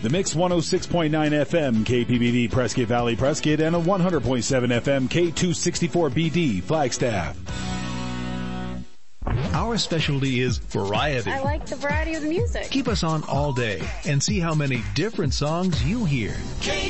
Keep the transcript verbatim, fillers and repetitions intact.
The Mix one oh six point nine F M K P B D Prescott Valley Prescott and a one hundred point seven F M K two sixty-four B D Flagstaff. Our specialty is variety. I like the variety of the music. Keep us on all day and see how many different songs you hear.